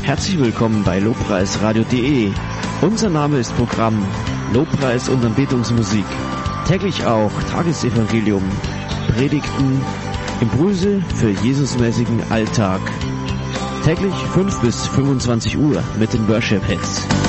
Herzlich willkommen bei lobpreisradio.de. Unser Name ist Programm Lobpreis und Anbetungsmusik. Täglich auch Tagesevangelium, Predigten, Impulse für Jesusmäßigen Alltag. Täglich 5 bis 25 Uhr mit den Worship Hits.